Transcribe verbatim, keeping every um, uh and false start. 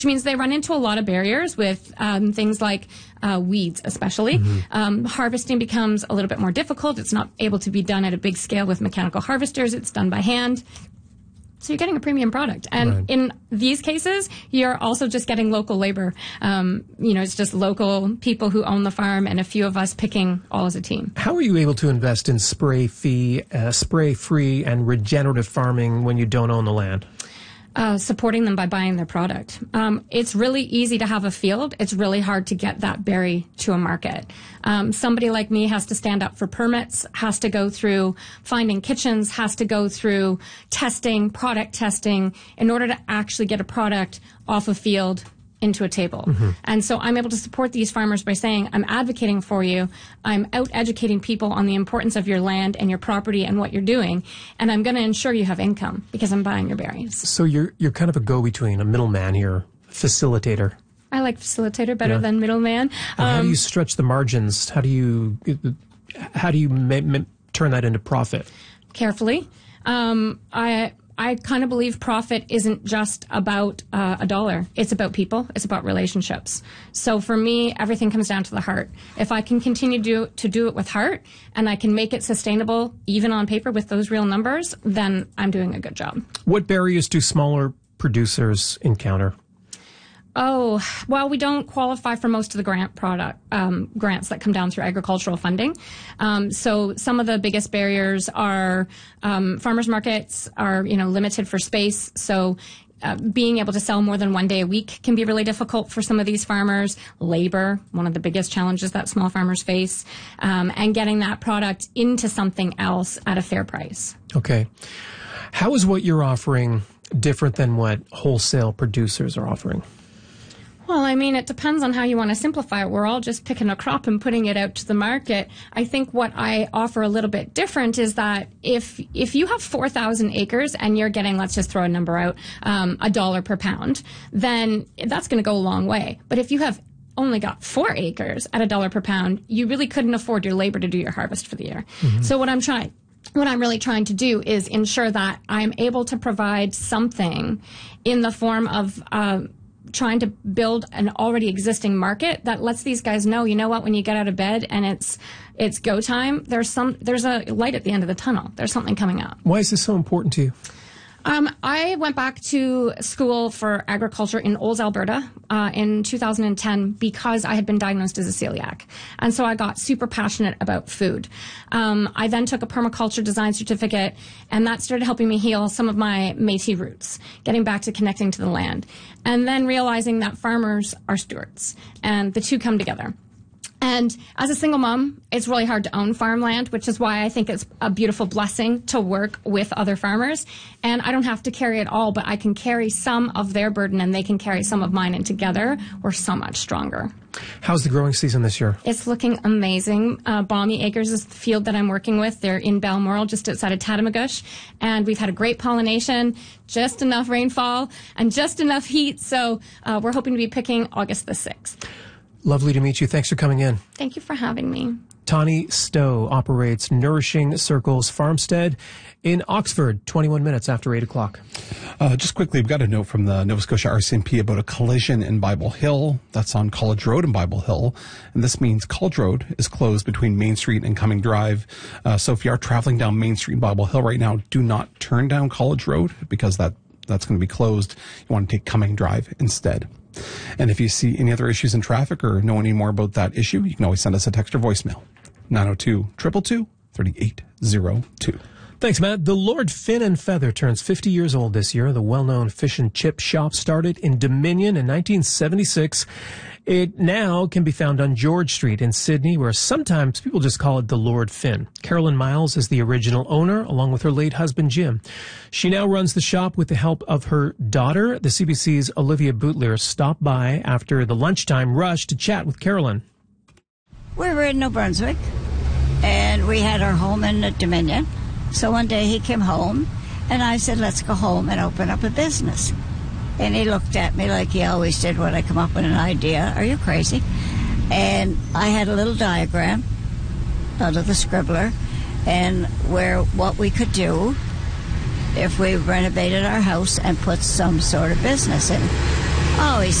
which means they run into a lot of barriers with um, things like uh, weeds, especially. Mm-hmm. Um, harvesting becomes a little bit more difficult. It's not able to be done at a big scale with mechanical harvesters. It's done by hand. So you're getting a premium product. And right. in these cases, you're also just getting local labor. Um, you know, it's just local people who own the farm and a few of us picking all as a team. How are you able to invest in spray-free, uh, spray-free and regenerative farming when you don't own the land? Uh, supporting them by buying their product. Um, it's really easy to have a field. It's really hard to get that berry to a market. Um, somebody like me has to stand up for permits, has to go through finding kitchens, has to go through testing, product testing, in order to actually get a product off a field into a table. Mm-hmm. And so I'm able to support these farmers by saying, I'm advocating for you. I'm out educating people on the importance of your land and your property and what you're doing. And I'm going to ensure you have income because I'm buying your berries. So you're you're kind of a go-between, a middleman here, facilitator. I like facilitator better yeah. than middleman. Um, how do you um, stretch the margins? How do you how do you ma- ma- turn that into profit? Carefully. Um, I I kind of believe profit isn't just about uh, a dollar. It's about people. It's about relationships. So for me, everything comes down to the heart. If I can continue to do, to do it with heart and I can make it sustainable, even on paper with those real numbers, then I'm doing a good job. What barriers do smaller producers encounter? Oh, well, we don't qualify for most of the grant product um, grants that come down through agricultural funding. Um, so some of the biggest barriers are um, farmers markets are, you know, limited for space. So uh, being able to sell more than one day a week can be really difficult for some of these farmers. Labor, one of the biggest challenges that small farmers face, um, and getting that product into something else at a fair price. Okay. How is what you're offering different than what wholesale producers are offering? Well, I mean, it depends on how you want to simplify it. We're all just picking a crop and putting it out to the market. I think what I offer a little bit different is that if if you have four thousand acres and you're getting, let's just throw a number out, um, a dollar per pound, then that's going to go a long way. But if you have only got four acres at a dollar per pound, you really couldn't afford your labor to do your harvest for the year. Mm-hmm. So what I'm trying What I'm really trying to do is ensure that I'm able to provide something in the form of uh, trying to build an already existing market that lets these guys know, you know what, when you get out of bed and it's it's go time, there's some there's a light at the end of the tunnel. There's something coming up. Why is this so important to you? Um, I went back to school for agriculture in Olds, Alberta, uh, in two thousand ten because I had been diagnosed as a celiac. And so I got super passionate about food. Um, I then took a permaculture design certificate, and that started helping me heal some of my Métis roots, getting back to connecting to the land. And then realizing that farmers are stewards, and the two come together. And as a single mom, it's really hard to own farmland, which is why I think it's a beautiful blessing to work with other farmers. And I don't have to carry it all, but I can carry some of their burden and they can carry some of mine, and together we're so much stronger. How's the growing season this year? It's looking amazing. Uh, Balmy Acres is the field that I'm working with. They're in Balmoral, just outside of Tatamagouche. And we've had a great pollination, just enough rainfall, and just enough heat. So uh, we're hoping to be picking August the sixth. Lovely to meet you. Thanks for coming in. Thank you for having me. Tani Stowe operates Nourishing Circles Farmstead in Oxford, twenty-one minutes after eight o'clock. Uh, just quickly, we've got a note from the Nova Scotia R C M P about a collision in Bible Hill. That's on College Road in Bible Hill. And this means College Road is closed between Main Street and Cumming Drive. Uh, so if you are traveling down Main Street in Bible Hill right now, do not turn down College Road because that that's going to be closed. You want to take Cumming Drive instead. And if you see any other issues in traffic or know any more about that issue, you can always send us a text or voicemail. nine oh two, two two two, three eight oh two. Thanks, Matt. The Lord Fin and Feather turns fifty years old this year. The well-known fish and chip shop started in Dominion in nineteen seventy-six. It now can be found on George Street in Sydney, where sometimes people just call it the Lord Fin. Carolyn Miles is the original owner, along with her late husband, Jim. She now runs the shop with the help of her daughter. The C B C's Olivia Boutler stopped by after the lunchtime rush to chat with Carolyn. We were in New Brunswick, and we had our home in Dominion. So one day he came home, and I said, let's go home and open up a business. And he looked at me like he always did when I come up with an idea. Are you crazy? And I had a little diagram out of the scribbler, and where what we could do if we renovated our house and put some sort of business in. Oh, he's